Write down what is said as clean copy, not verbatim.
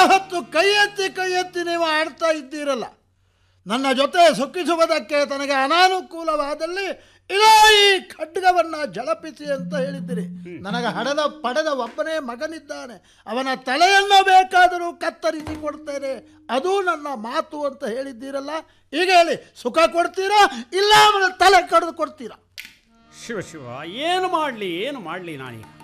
ಹೊತ್ತು ಕೈ ಎತ್ತಿ ನೀವು ಆಡ್ತಾ ಇದ್ದೀರಲ್ಲ, ನನ್ನ ಜೊತೆ ಸುಖಿಸುವುದಕ್ಕೆ ತನಗೆ ಅನಾನುಕೂಲವಾದಲ್ಲಿ ಇಲ್ಲ ಈ ಖಡ್ಗವನ್ನು ಝಳಪಿಸಿ ಅಂತ ಹೇಳಿದ್ದೀರಿ. ನನಗೆ ಪಡೆದ ಒಬ್ಬನೇ ಮಗನಿದ್ದಾನೆ, ಅವನ ತಲೆಯನ್ನು ಬೇಕಾದರೂ ಕತ್ತರಿಸಿ ಕೊಡ್ತೇನೆ, ಅದು ನನ್ನ ಮಾತು ಅಂತ ಹೇಳಿದ್ದೀರಲ್ಲ. ಈಗ ಹೇಳಿ, ಸುಖ ಕೊಡ್ತೀರಾ ಇಲ್ಲ ಅವನ ತಲೆ ಕಡಿದು ಕೊಡ್ತೀರಾ? ಶಿವ ಶಿವ, ಏನು ಮಾಡಲಿ ನಾನೀಗ?